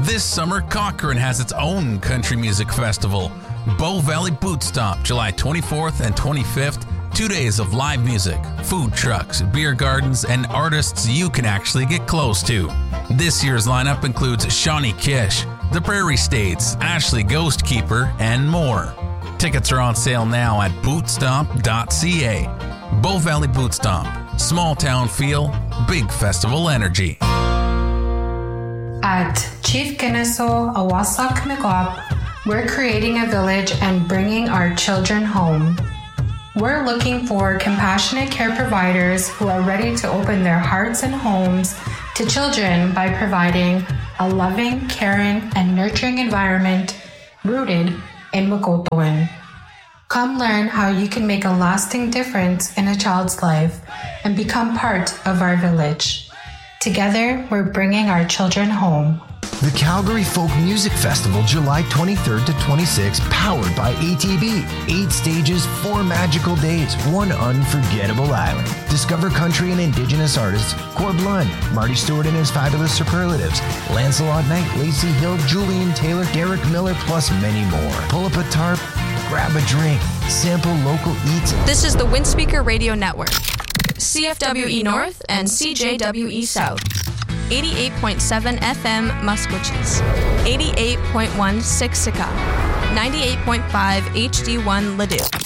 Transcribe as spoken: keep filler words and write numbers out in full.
This summer, Cochrane has its own country music festival, Bow Valley Boot Stomp, July twenty-fourth and twenty-fifth. Two days of live music, food trucks, beer gardens, and artists you can actually get close to. This year's lineup includes Shawnee Kish, The Prairie States, Ashley Ghostkeeper, and more. Tickets are on sale now at boot stomp dot c a. Bow Valley Boot Stomp. Small town feel, big festival energy. At Chief Kennesaw Awasak Mikwap, we're creating a village and bringing our children home. We're looking for compassionate care providers who are ready to open their hearts and homes to children by providing a loving, caring, and nurturing environment rooted in Makotoan. Come learn how you can make a lasting difference in a child's life and become part of our village. Together, we're bringing our children home. The Calgary Folk Music Festival, July twenty-third to twenty-sixth, powered by A T B. Eight stages, four magical days, one unforgettable island. Discover country and indigenous artists Corb Lund, Marty Stewart and his fabulous superlatives, Lancelot Knight, Lacey Hill, Julian Taylor, Derek Miller, plus many more. Pull up a tarp, grab a drink, sample local eats. This is the Windspeaker Radio Network. C F W E North and C J W E South. eighty-eight point seven F M Musquechies. eighty-eight point one Siksika. ninety-eight point five H D one Leduc.